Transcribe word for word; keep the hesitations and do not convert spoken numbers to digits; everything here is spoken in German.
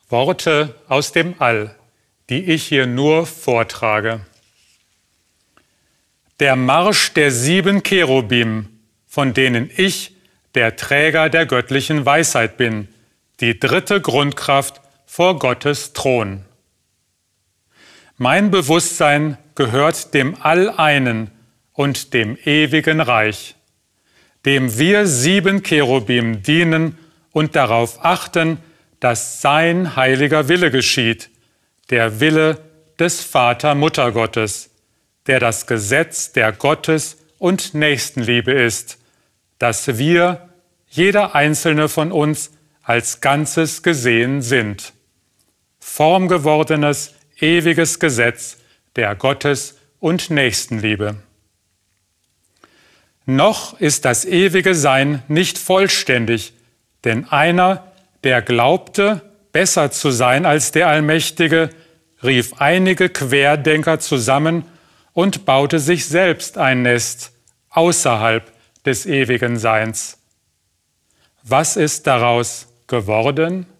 Worte aus dem All, die ich hier nur vortrage. Der Marsch der sieben Cherubim, von denen ich der Träger der göttlichen Weisheit bin, die dritte Grundkraft vor Gottes Thron. Mein Bewusstsein gehört dem Alleinen und dem ewigen Reich, dem wir sieben Cherubim dienen und darauf achten, dass sein heiliger Wille geschieht, der Wille des Vater-Mutter-Gottes, der das Gesetz der Gottes- und Nächstenliebe ist, dass wir, jeder einzelne von uns, als Ganzes gesehen sind. Formgewordenes, ewiges Gesetz der Gottes- und Nächstenliebe. Noch ist das ewige Sein nicht vollständig, denn einer, der glaubte, besser zu sein als der Allmächtige, rief einige Querdenker zusammen und baute sich selbst ein Nest außerhalb des ewigen Seins. Was ist daraus geworden?